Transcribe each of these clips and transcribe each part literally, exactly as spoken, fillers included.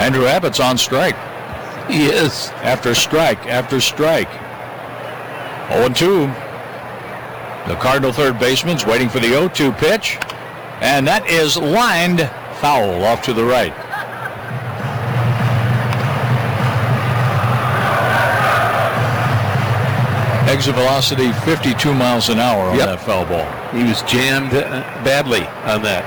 Andrew Abbott's on strike. He is. After strike, after strike. oh and two. The Cardinal third baseman's waiting for the oh two pitch. And that is lined foul off to the right. Exit velocity fifty-two miles an hour on yep. that foul ball. He was jammed uh, badly on that.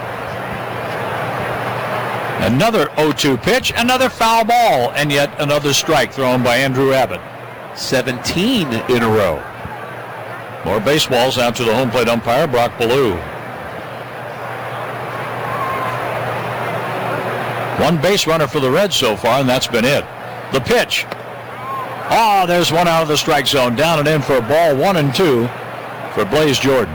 Another oh two pitch, another foul ball, and yet another strike thrown by Andrew Abbott. seventeen in a row. More baseballs out to the home plate umpire, Brock Ballou. One base runner for the Reds so far, and that's been it. The pitch. Oh, there's one out of the strike zone. Down and in for a ball, one and two for Blaze Jordan.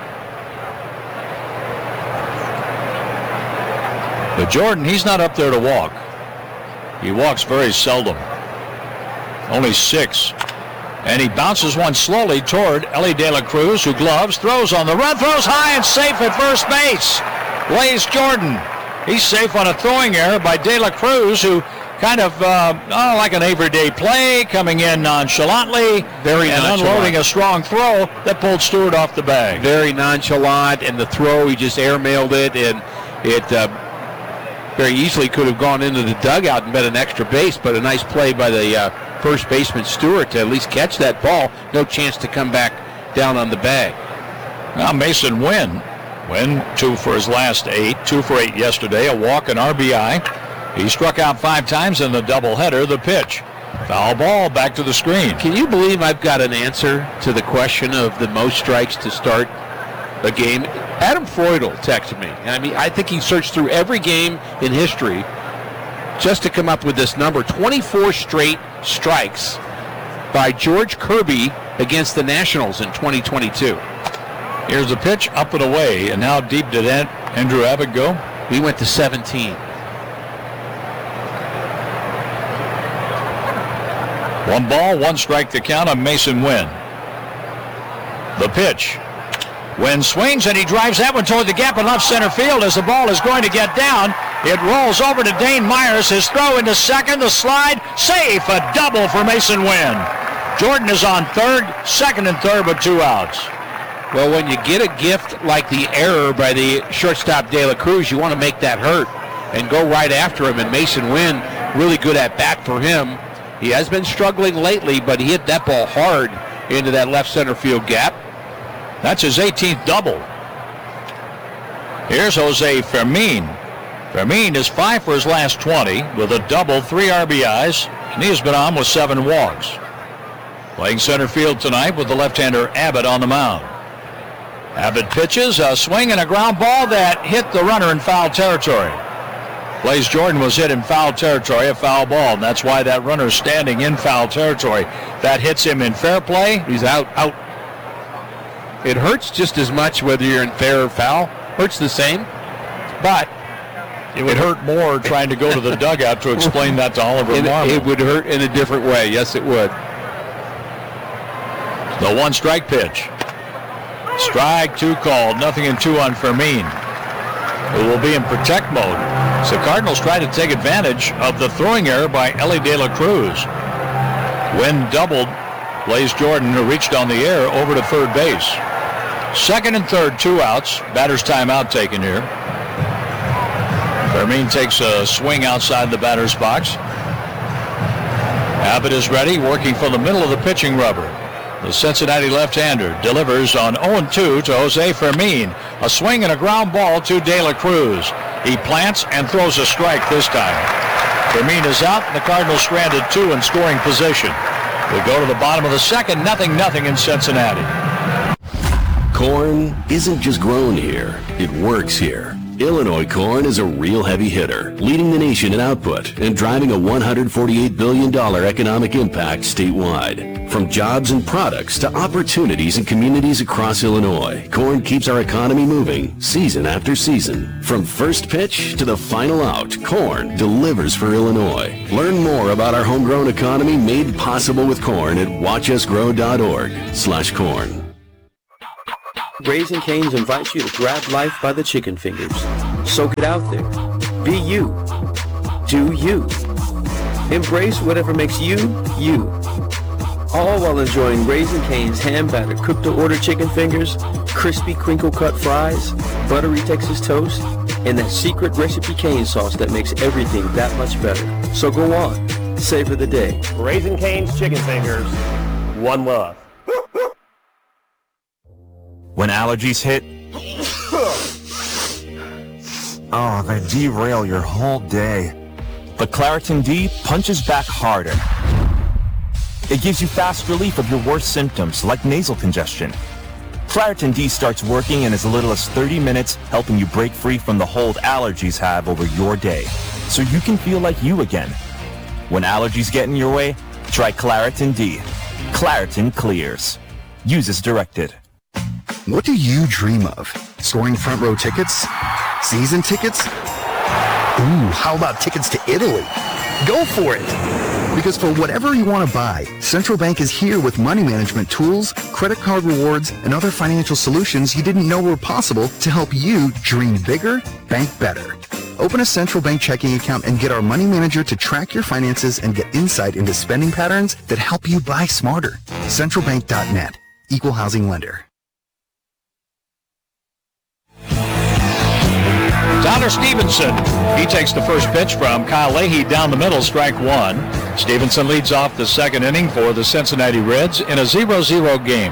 But Jordan, he's not up there to walk. He walks very seldom. Only six. And he bounces one slowly toward Ellie De La Cruz, who gloves, throws on the run, throws high and safe at first base. Blaze Jordan. He's safe on a throwing error by De La Cruz, who kind of, uh, oh, like an everyday play, coming in nonchalantly, very and nonchalant. Unloading a strong throw that pulled Stewart off the bag. Very nonchalant, and the throw, he just airmailed it, and it uh, very easily could have gone into the dugout and been an extra base, but a nice play by the uh, first baseman Stewart to at least catch that ball. No chance to come back down on the bag. Now Mason Wynn. Wynn, two for his last eight, two for eight yesterday, a walk, an R B I. He struck out five times in the doubleheader. The pitch. Foul ball back to the screen. Can you believe I've got an answer to the question of the most strikes to start a game? Adam Freudel texted me. I mean, I think he searched through every game in history just to come up with this number. twenty-four straight strikes by George Kirby against the Nationals in twenty twenty-two. Here's a pitch up and away. And how deep did Andrew Abbott go? He went to seventeen. One ball, one strike to count on Mason Wynn. The pitch. Wynn swings and he drives that one toward the gap in left center field as the ball is going to get down. It rolls over to Dane Myers. His throw into second, the slide, safe, a double for Mason Wynn. Jordan is on third, second and third with two outs. Well, when you get a gift like the error by the shortstop De La Cruz, you want to make that hurt and go right after him. And Mason Wynn, really good at bat for him. He has been struggling lately, but he hit that ball hard into that left center field gap. That's his eighteenth double. Here's Jose Fermin. Fermin is five for his last twenty with a double, three R B Is, and he has been on with seven walks. Playing center field tonight with the left-hander Abbott on the mound. Abbott pitches a swing and a ground ball that hit the runner in foul territory. Blaze Jordan was hit in foul territory, a foul ball, and that's why that runner's standing in foul territory. That hits him in fair play. He's out. Out. It hurts just as much whether you're in fair or foul. Hurts the same, but it would hurt more trying to go to the dugout to explain that to Oliver Marmol. It would hurt in a different way. Yes, it would. The one strike pitch. Strike two called. Nothing in two on Fermin, who will be in protect mode. So Cardinals try to take advantage of the throwing error by Ellie De La Cruz. Wynn doubled Blaze Jordan, who reached on the air over to third base. Second and third, two outs. Batter's timeout taken here. Fermin takes a swing outside the batter's box. Abbott is ready, working from the middle of the pitching rubber. The Cincinnati left-hander delivers on oh and two to Jose Fermin. A swing and a ground ball to De La Cruz. He plants and throws a strike this time. Fermin is out, and the Cardinals stranded two in scoring position. We go to the bottom of the second, nothing, nothing in Cincinnati. Corn isn't just grown here, it works here. Illinois corn is a real heavy hitter, leading the nation in output and driving a one hundred forty-eight billion dollars economic impact statewide. From jobs and products to opportunities in communities across Illinois, corn keeps our economy moving season after season. From first pitch to the final out, corn delivers for Illinois. Learn more about our homegrown economy made possible with corn at watch us grow dot org slash corn. Raising Cane's invites you to grab life by the chicken fingers. Soak it out there. Be you. Do you. Embrace whatever makes you, you. All while enjoying Raising Cane's hand-battered cooked-to-order chicken fingers, crispy crinkle-cut fries, buttery Texas toast, and that secret recipe cane sauce that makes everything that much better. So go on, savor the day. Raising Cane's chicken fingers, one love. When allergies hit, oh, they derail your whole day. But Claritin D punches back harder. It gives you fast relief of your worst symptoms, like nasal congestion. Claritin D starts working in as little as thirty minutes, helping you break free from the hold allergies have over your day, so you can feel like you again. When allergies get in your way, try Claritin D. Claritin clears. Use as directed. What do you dream of? Scoring front row tickets? Season tickets? Ooh, how about tickets to Italy? Go for it! Because for whatever you want to buy, Central Bank is here with money management tools, credit card rewards, and other financial solutions you didn't know were possible to help you dream bigger, bank better. Open a Central Bank checking account and get our money manager to track your finances and get insight into spending patterns that help you buy smarter. Central Bank dot net. Equal housing lender. Tyler Stevenson, he takes the first pitch from Kyle Leahy down the middle, strike one. Stevenson leads off the second inning for the Cincinnati Reds in a zero zero game.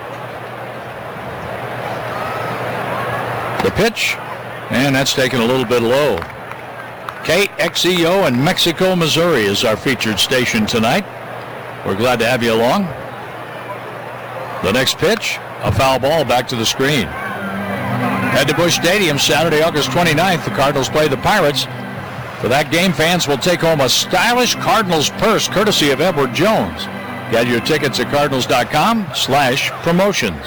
The pitch, and that's taken a little bit low. K X E O in Mexico, Missouri is our featured station tonight. We're glad to have you along. The next pitch, a foul ball back to the screen. Head to Busch Stadium Saturday, August twenty-ninth. The Cardinals play the Pirates. For that game, fans will take home a stylish Cardinals purse courtesy of Edward Jones. Get your tickets at cardinals dot com slash promotions.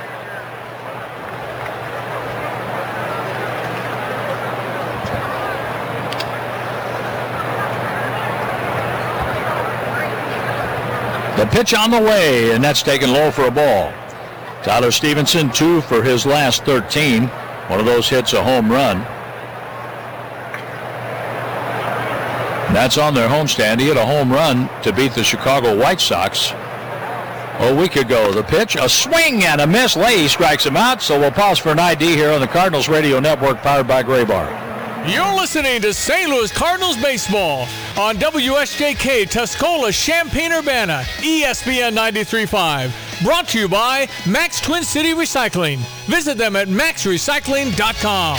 The pitch on the way, and that's taken low for a ball. Tyler Stevenson, two for his last thirteen. One of those hits, a home run. That's on their homestand. He hit a home run to beat the Chicago White Sox a week ago. The pitch, a swing and a miss. Leahy strikes him out, so we'll pause for an I D here on the Cardinals Radio Network, powered by Graybar. You're listening to Saint Louis Cardinals baseball on W S J K Tuscola, Champaign-Urbana, E S P N ninety-three point five. Brought to you by Max Twin City Recycling. Visit them at max recycling dot com.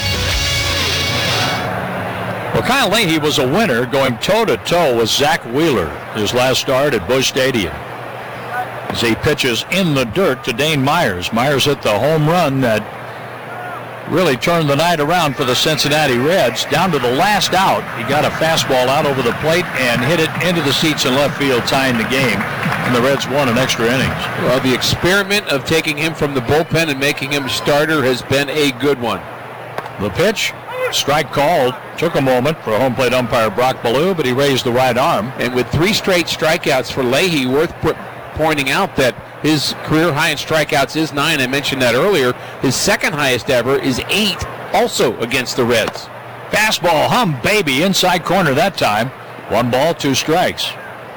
Well, Kyle Leahy was a winner going toe-to-toe with Zach Wheeler his last start at Busch Stadium, as he pitches in the dirt to Dane Myers. Myers hit the home run that really turned the night around for the Cincinnati Reds. Down to the last out, he got a fastball out over the plate and hit it into the seats in left field, tying the game, and the Reds won an extra innings. Well, the experiment of taking him from the bullpen and making him a starter has been a good one. The pitch, strike called. Took a moment for home plate umpire Brock Ballou, but he raised the right arm. And with three straight strikeouts for Leahy, worth put, pointing out that his career high in strikeouts is nine. I mentioned that earlier. His second highest ever is eight, also against the Reds. Fastball, hum baby, inside corner that time. One ball, two strikes.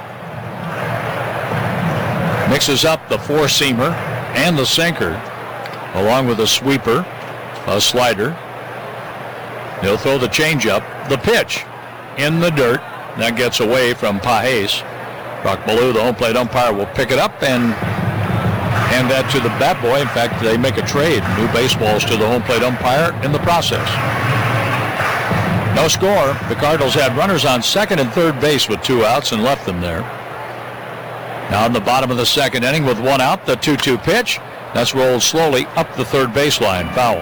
Mixes up the four-seamer and the sinker, along with a sweeper, a slider. He'll throw the changeup. The pitch in the dirt. That gets away from Pajes. Brock Ballou, the home plate umpire, will pick it up and hand that to the bat boy. In fact, they make a trade. New baseballs to the home plate umpire in the process. No score. The Cardinals had runners on second and third base with two outs and left them there. Now in the bottom of the second inning with one out, the two two pitch. That's rolled slowly up the third baseline. Foul.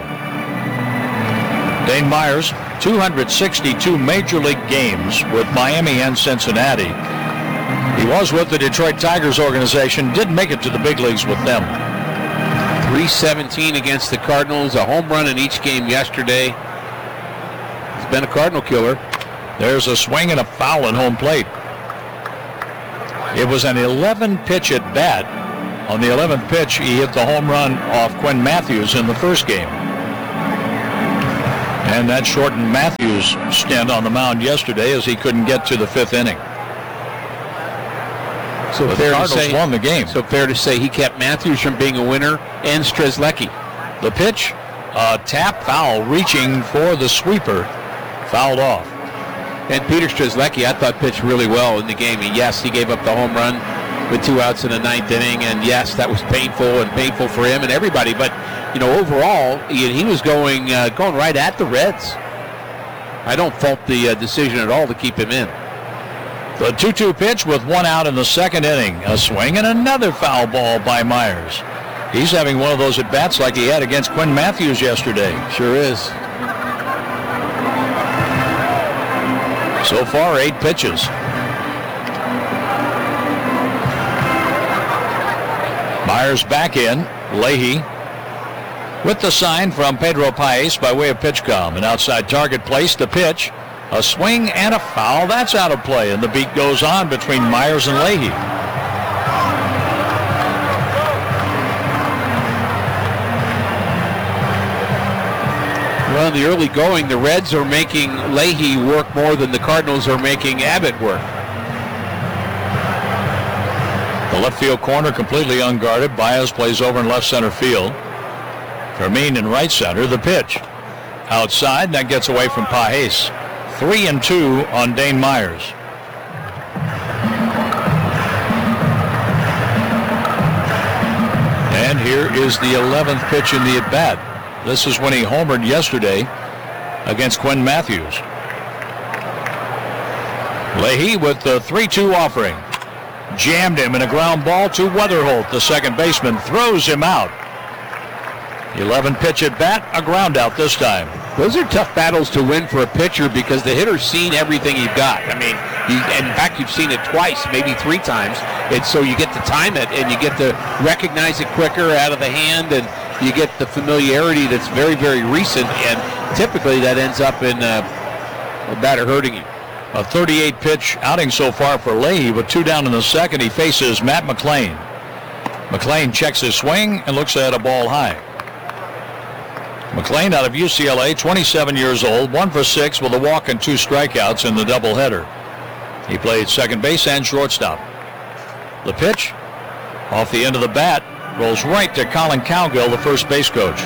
Dane Myers, two hundred sixty-two Major League games with Miami and Cincinnati. He was with the Detroit Tigers organization, didn't make it to the big leagues with them. three seventeen against the Cardinals, a home run in each game yesterday. He's been a Cardinal killer. There's a swing and a foul at home plate. It was an eleven pitch at bat. On the eleventh pitch, he hit the home run off Quinn Matthews in the first game. And that shortened Matthews' stint on the mound yesterday as he couldn't get to the fifth inning. So but fair the Cardinals to say, won the game. So fair to say he kept Matthews from being a winner and Strzelecki. The pitch, a tap foul reaching for the sweeper, fouled off. And Peter Strzelecki, I thought, pitched really well in the game. And yes, he gave up the home run with two outs in the ninth inning, and yes, that was painful and painful for him and everybody. But you know, overall, he, he was going uh, going right at the Reds. I don't fault the uh, decision at all to keep him in. The two two pitch with one out in the second inning. A swing and another foul ball by Myers. He's having one of those at-bats like he had against Quinn Matthews yesterday. Sure is. So far, eight pitches. Myers back in. Leahy with the sign from Pedro Paez by way of pitch count. An outside target place. The pitch. A swing and a foul. That's out of play. And the beat goes on between Myers and Leahy. Well, in the early going, the Reds are making Leahy work more than the Cardinals are making Abbott work. The left field corner completely unguarded. Baez plays over in left center field. Fermin in right center. The pitch. Outside, and that gets away from Paez. Three and two on Dane Myers. And here is the eleventh pitch in the at-bat. This is when he homered yesterday against Quinn Matthews. Leahy with the three two offering. Jammed him in a ground ball to Weatherholt. The second baseman throws him out. eleven pitch at bat, a ground out this time. Those are tough battles to win for a pitcher because the hitter's seen everything you've got. I mean, you, in fact, you've seen it twice, maybe three times. And so you get to time it and you get to recognize it quicker out of the hand, and you get the familiarity that's very, very recent. And typically that ends up in uh, a batter hurting you. A thirty-eight pitch outing so far for Leahy. With two down in the second, he faces Matt McLain. McLain checks his swing and looks at a ball high. McLain out of U C L A, twenty-seven years old, one for six with a walk and two strikeouts in the doubleheader. He played second base and shortstop. The pitch, off the end of the bat, rolls right to Colin Cowgill, the first base coach.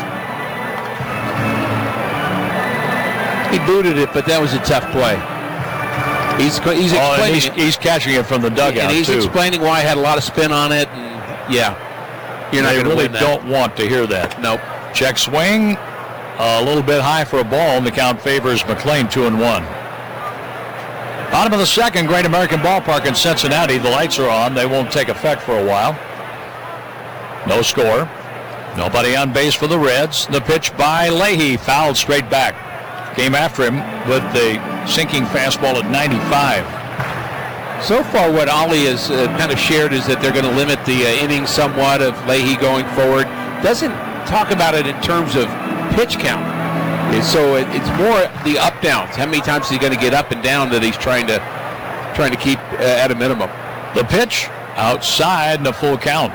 He booted it, but that was a tough play. He's he's oh, explaining he's, it. he's catching it from the dugout, and he's too. explaining why I had a lot of spin on it. And yeah, you're not they going to really win that. don't want to hear that. Nope. Check swing, a little bit high for a ball, and the count favors McLain, two and one. Bottom of the second, Great American Ballpark in Cincinnati. The lights are on. They won't take effect for a while. No score. Nobody on base for the Reds. The pitch by Leahy, fouled straight back. Came after him with the sinking fastball at ninety-five. So far, what Ollie has uh, kind of shared is that they're going to limit the uh, innings somewhat of Leahy going forward. Doesn't talk about it in terms of pitch count. And so it, it's more the up downs. How many times is he going to get up and down that he's trying to trying to keep uh, at a minimum? The pitch outside and a full count.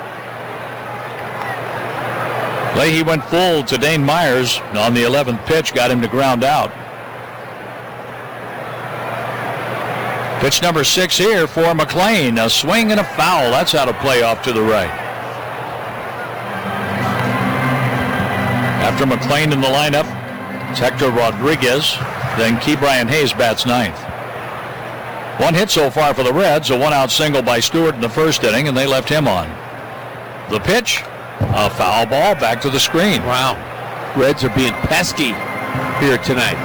Leahy went full to Dane Myers on the eleventh pitch, got him to ground out. Pitch number six here for McLain. A swing and a foul. That's out of play off to the right. After McLain in the lineup, it's Hector Rodriguez. Then Ke'Bryan Hayes bats ninth. One hit so far for the Reds, a one-out single by Stewart in the first inning, and they left him on. The pitch, a foul ball back to the screen. Wow. Reds are being pesky here tonight.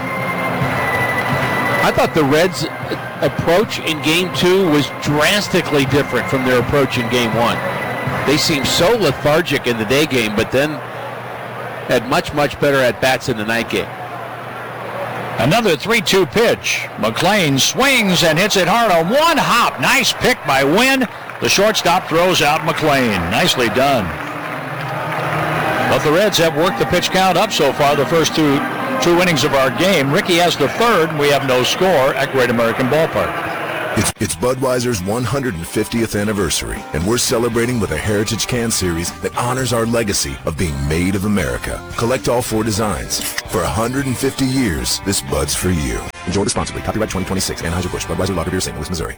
I thought the Reds' approach in game two was drastically different from their approach in game one. They seemed so lethargic in the day game, but then had much, much better at-bats in the night game. Another three two pitch. McLain swings and hits it hard on one hop. Nice pick by Wynn. The shortstop throws out McLain. Nicely done. But the Reds have worked the pitch count up so far the first two two innings of our game. Ricky has the third, and we have no score at Great American Ballpark. It's, it's Budweiser's one hundred fiftieth anniversary, and we're celebrating with a Heritage Can Series that honors our legacy of being made of America. Collect all four designs. For one hundred fifty years, this Bud's for you. Enjoy responsibly. Copyright twenty twenty-six. Anheuser-Busch. Budweiser Lager Beer, Saint Louis, Missouri.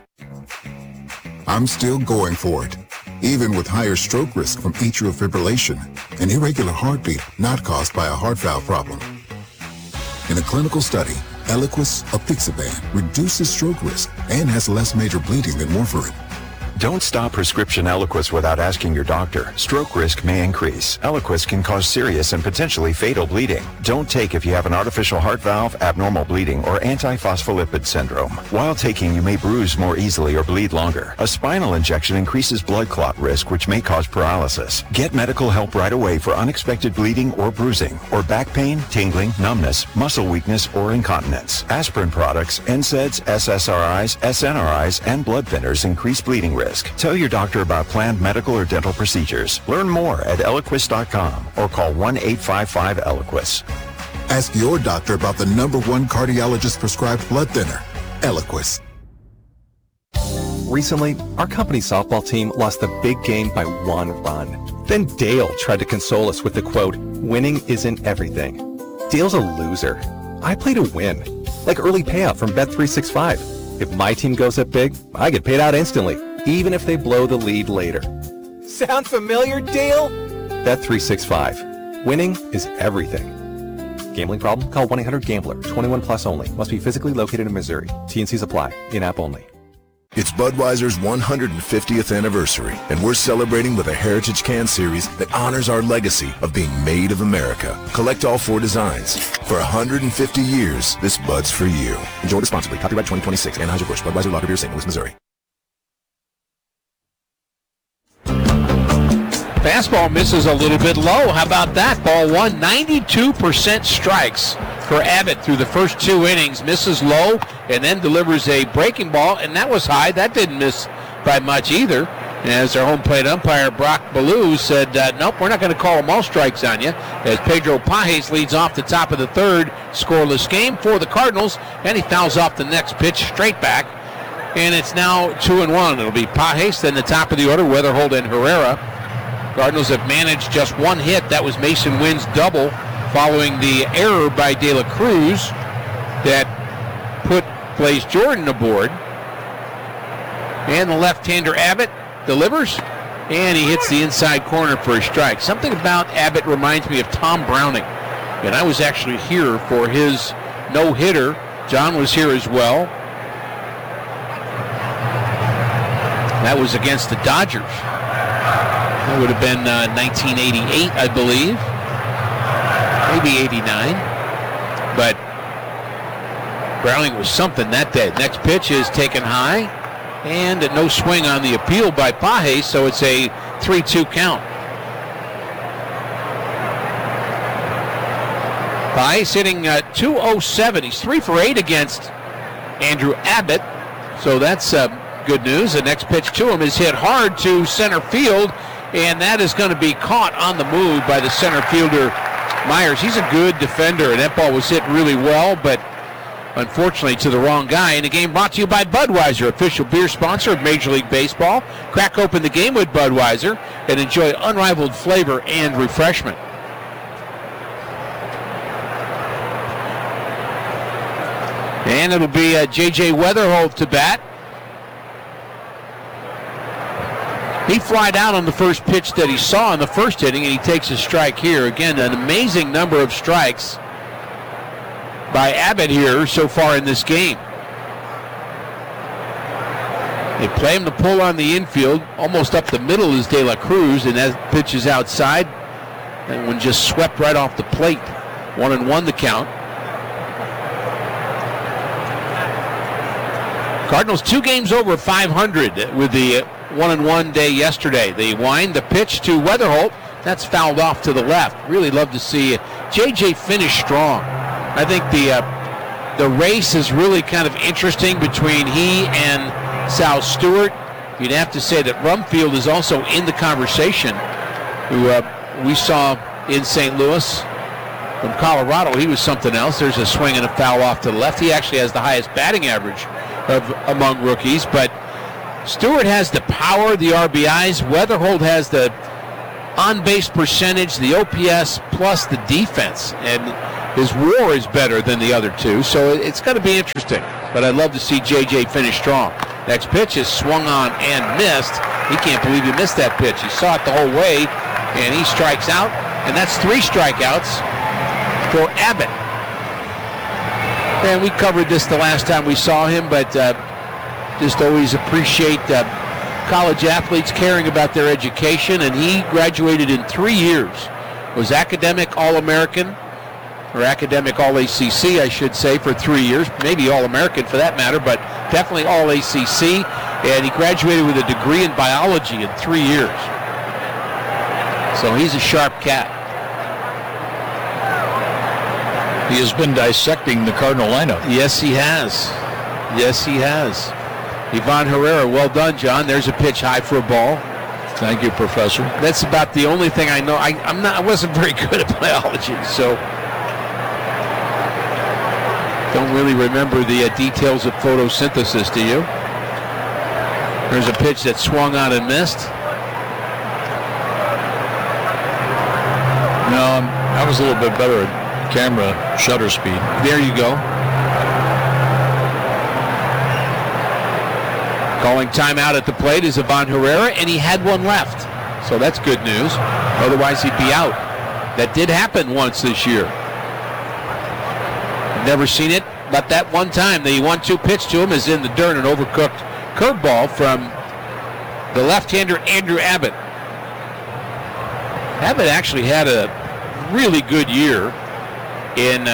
I'm still going for it, even with higher stroke risk from atrial fibrillation, an irregular heartbeat not caused by a heart valve problem. In a clinical study, Eliquis apixaban reduces stroke risk and has less major bleeding than warfarin. Don't stop prescription Eliquis without asking your doctor. Stroke risk may increase. Eliquis can cause serious and potentially fatal bleeding. Don't take if you have an artificial heart valve, abnormal bleeding, or antiphospholipid syndrome. While taking, you may bruise more easily or bleed longer. A spinal injection increases blood clot risk, which may cause paralysis. Get medical help right away for unexpected bleeding or bruising, or back pain, tingling, numbness, muscle weakness, or incontinence. Aspirin products, N SAIDs, S S R Is, S N R Is, and blood thinners increase bleeding risk. Tell your doctor about planned medical or dental procedures. Learn more at Eliquis dot com or call one eight five five Eliquis. Ask your doctor about the number one cardiologist prescribed blood thinner, Eliquis. Recently, our company's softball team lost the big game by one run. Then Dale tried to console us with the quote, "Winning isn't everything." Dale's a loser. I play to win, like early payout from Bet three sixty-five. If my team goes up big, I get paid out instantly, even if they blow the lead later. Sound familiar, Dale? Bet three sixty-five. Winning is everything. Gambling problem? Call one eight hundred gambler. twenty-one plus only. Must be physically located in Missouri. T N Cs apply. In-app only. It's Budweiser's one hundred fiftieth anniversary, and we're celebrating with a Heritage Can Series that honors our legacy of being made of America. Collect all four designs. For one hundred fifty years, this Bud's for you. Enjoy responsibly. Copyright twenty twenty-six. Anheuser-Busch. Budweiser Lager Beer, Saint Louis, Missouri. Fastball misses a little bit low. How about that? Ball one, ninety-two percent strikes for Abbott through the first two innings. Misses low and then delivers a breaking ball, and that was high. That didn't miss by much either. And as our home plate umpire, Brock Ballou, said, uh, nope, we're not going to call them all strikes on you. As Pedro Pages leads off the top of the third, scoreless game for the Cardinals, and he fouls off the next pitch straight back. And it's now two and one. It'll be Pages, then the top of the order, Weatherholt and Herrera. Cardinals have managed just one hit. That was Mason Wynn's double following the error by De La Cruz that put Blaze Jordan aboard. And the left-hander Abbott delivers, and he hits the inside corner for a strike. Something about Abbott reminds me of Tom Browning, and I was actually here for his no-hitter. John was here as well. That was against the Dodgers. That would have been uh, nineteen eighty-eight, I believe. Maybe eighty-nine. But Browning was something that day. Next pitch is taken high, and no swing on the appeal by Pages, so it's a three two count. Pages hitting uh, two oh seven. He's three for eight against Andrew Abbott, so that's uh, good news. The next pitch to him is hit hard to center field, and that is going to be caught on the move by the center fielder, Myers. He's a good defender, and that ball was hit really well, but unfortunately to the wrong guy. And the game brought to you by Budweiser, official beer sponsor of Major League Baseball. Crack open the game with Budweiser and enjoy unrivaled flavor and refreshment. And it'll be uh, J J Weatherholt to bat. He flied out on the first pitch that he saw in the first inning, and he takes a strike here. Again, an amazing number of strikes by Abbott here so far in this game. They play him to pull on the infield. Almost up the middle is De La Cruz, and that pitch is outside. That one just swept right off the plate. One and one the count. Cardinals two games over five hundred with the one and one day yesterday. They wind the pitch to Weatherholt. That's fouled off to the left. Really love to see J J finish strong. I think the uh, the race is really kind of interesting between he and Sal Stewart. You'd have to say that Rumfield is also in the conversation, who uh, we saw in Saint Louis. From Colorado, he was something else. There's a swing and a foul off to the left. He actually has the highest batting average of among rookies, but Stewart has the power, the R B Is. Weatherholt has the on-base percentage, the O P S, plus the defense. And his WAR is better than the other two, so it's going to be interesting. But I'd love to see J J finish strong. Next pitch is swung on and missed. He can't believe he missed that pitch. He saw it the whole way, and he strikes out. And that's three strikeouts for Abbott. And we covered this the last time we saw him, but uh, just always appreciate uh, college athletes caring about their education. And he graduated in three years. Was academic All-American, or academic All-A C C, I should say, for three years. Maybe All-American for that matter, but definitely All-A C C. And he graduated with a degree in biology in three years. So he's a sharp cat. He has been dissecting the Cardinal lineup. Yes, he has. Yes, he has. Ivan Herrera, well done, John. There's a pitch high for a ball. Thank you, Professor. That's about the only thing I know. I, I'm not. I wasn't very good at biology, so don't really remember the uh, details of photosynthesis. Do you? There's a pitch that swung on and missed. No, I'm, I was a little bit better at camera shutter speed. There you go. Calling timeout at the plate is Ivan Herrera, and he had one left. So that's good news. Otherwise, he'd be out. That did happen once this year. Never seen it, but that one time the one two pitch to him is in the dirt, an overcooked curveball from the left-hander Andrew Abbott. Abbott actually had a really good year in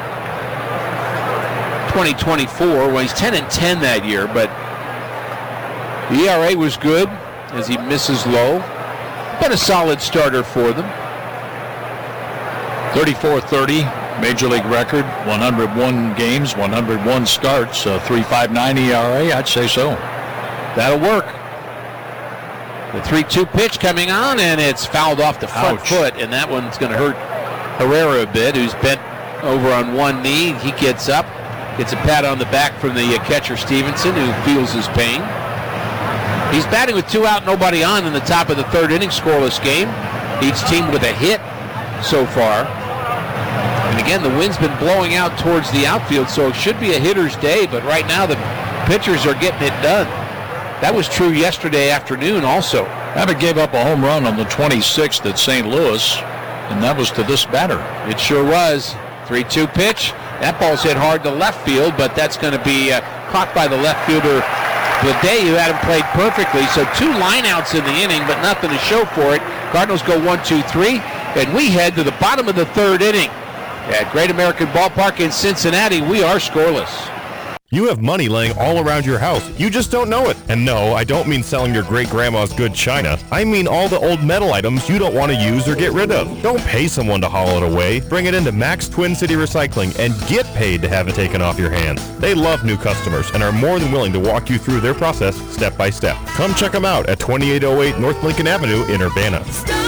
twenty twenty-four. Well, he's ten and ten that year, but the E R A was good as he misses low. Been a solid starter for them. thirty-four thirty, Major League record, one hundred one games, one hundred one starts, uh, three point five nine E R A, I'd say so. That'll work. The three two pitch coming on, and it's fouled off the front Ouch. foot, and that one's going to hurt Herrera a bit, who's bent over on one knee. He gets up, gets a pat on the back from the uh, catcher Stevenson, who feels his pain. He's batting with two out, nobody on in the top of the third inning, scoreless game. Each team with a hit so far. And again, the wind's been blowing out towards the outfield, so it should be a hitter's day, but right now the pitchers are getting it done. That was true yesterday afternoon also. Abbott gave up a home run on the twenty-sixth at Saint Louis, and that was to this batter. It sure was. three two pitch. That ball's hit hard to left field, but that's going to be uh, caught by the left fielder Day, who had him played perfectly. So two lineouts in the inning, but nothing to show for it. Cardinals go one, two, three, and we head to the bottom of the third inning. At Great American Ballpark in Cincinnati, we are scoreless. You have money laying all around your house. You just don't know it. And no, I don't mean selling your great-grandma's good china. I mean all the old metal items you don't want to use or get rid of. Don't pay someone to haul it away. Bring it into Max Twin City Recycling and get paid to have it taken off your hands. They love new customers and are more than willing to walk you through their process step by step. Come check them out at twenty-eight oh eight North Lincoln Avenue in Urbana.